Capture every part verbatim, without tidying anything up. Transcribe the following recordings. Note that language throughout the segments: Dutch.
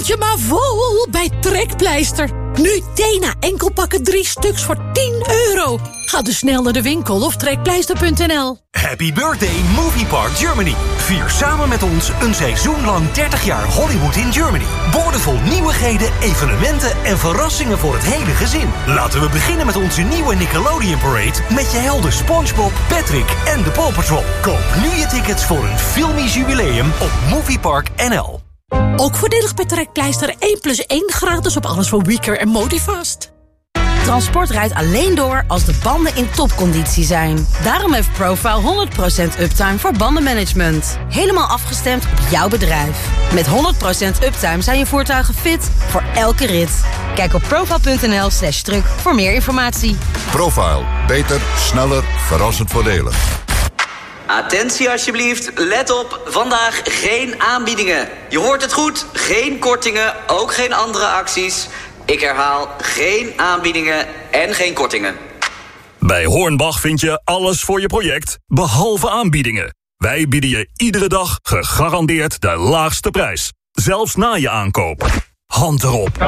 je maar vol bij Trekpleister. Nu Tena enkelpakken drie stuks voor tien euro. Ga dus snel naar de winkel of trekpleister punt n l. Happy birthday Movie Park Germany. Vier samen met ons een seizoen lang dertig jaar Hollywood in Germany. Boordevol nieuwigheden, evenementen en verrassingen voor het hele gezin. Laten we beginnen met onze nieuwe Nickelodeon Parade met je helden SpongeBob, Patrick en de Paw Patrol. Koop nu je tickets voor een filmisch jubileum op Moviepark N L. Ook voordelig bij Trekpleister één plus één gratis op alles voor Weeker en Modifast. Transport rijdt alleen door als de banden in topconditie zijn. Daarom heeft Profile honderd procent uptime voor bandenmanagement. Helemaal afgestemd op jouw bedrijf. Met honderd procent uptime zijn je voertuigen fit voor elke rit. Kijk op profile punt n l slash truck voor meer informatie. Profile. Beter, sneller, verrassend voordelig. Attentie alsjeblieft, let op, vandaag geen aanbiedingen. Je hoort het goed, geen kortingen, ook geen andere acties. Ik herhaal, geen aanbiedingen en geen kortingen. Bij Hornbach vind je alles voor je project, behalve aanbiedingen. Wij bieden je iedere dag gegarandeerd de laagste prijs. Zelfs na je aankoop. Hand erop.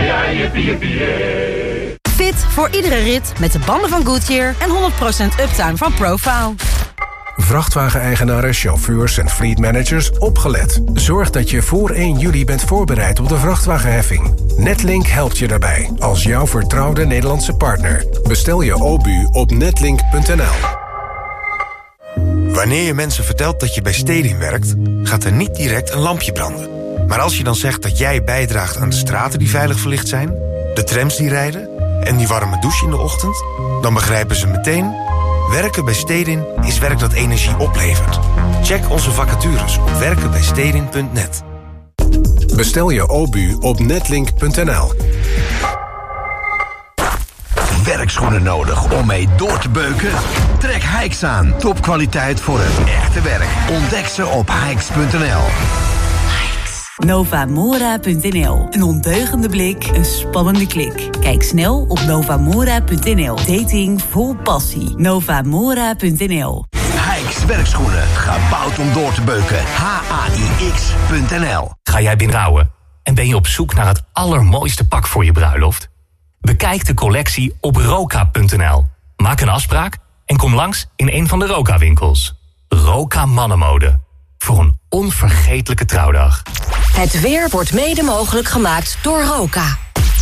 Fit voor iedere rit met de banden van Goodyear en honderd procent uptime van Profile. Vrachtwageneigenaren, chauffeurs en fleetmanagers, opgelet. Zorg dat je voor één juli bent voorbereid op de vrachtwagenheffing. Netlink helpt je daarbij, als jouw vertrouwde Nederlandse partner. Bestel je O B U op netlink punt n l. Wanneer je mensen vertelt dat je bij Stedin werkt, gaat er niet direct een lampje branden. Maar als je dan zegt dat jij bijdraagt aan de straten die veilig verlicht zijn, de trams die rijden en die warme douche in de ochtend, dan begrijpen ze meteen: werken bij Stedin is werk dat energie oplevert. Check onze vacatures op werken bij stedin punt net. Bestel je O B U op netlink punt n l. Werkschoenen nodig om mee door te beuken? Trek Hikes aan. Topkwaliteit voor het echte werk. Ontdek ze op hikes punt n l. Novamora punt n l. Een ondeugende blik, een spannende klik. Kijk snel op novamora punt n l. Dating vol passie. Novamora punt n l. Hikes werkschoenen. Gebouwd om door te beuken. H A I X punt n l. Ga jij binnenrouwen en ben je op zoek naar het allermooiste pak voor je bruiloft? Bekijk de collectie op roka punt n l. Maak een afspraak en kom langs in een van de Roka-winkels. Roka Mannenmode. Voor een onvergetelijke trouwdag. Het weer wordt mede mogelijk gemaakt door Roka.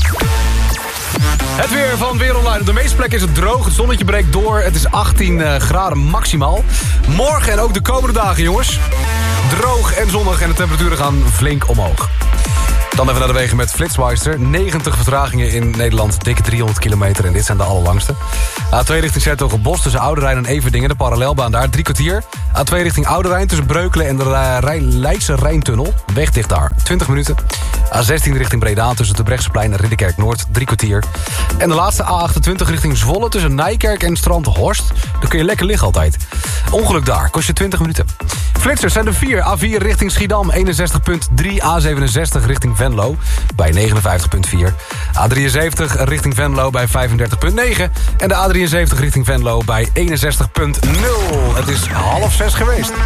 Het weer van Weer Online. Op de meeste plekken is het droog. Het zonnetje breekt door. Het is achttien uh, graden maximaal. Morgen en ook de komende dagen, jongens. Droog en zonnig en de temperaturen gaan flink omhoog. Dan even naar de wegen met Flitsmeister. negentig vertragingen in Nederland, dikke driehonderd kilometer. En dit zijn de allerlangste. A twee richting 's-Hertogenbosch tussen Oude Rijn en Everdingen. De parallelbaan daar, drie kwartier. A twee richting Oude Rijn tussen Breukelen en de Rijn Leidse Rijntunnel. Weg dicht daar, twintig minuten. A zestien richting Breda tussen de Brechtseplein en Ridderkerk Noord, drie kwartier. En de laatste A achtentwintig richting Zwolle tussen Nijkerk en Strand Horst. Daar kun je lekker liggen altijd. Ongeluk daar, kost je twintig minuten. Flitsers zijn er vier. A vier richting Schiedam, eenenzestig komma drie. A zevenenzestig richting Venlo bij negenenvijftig komma vier. A drieënzeventig richting Venlo bij vijfendertig komma negen. En de A drieënzeventig richting Venlo bij eenenzestig komma nul. Het is half zes geweest.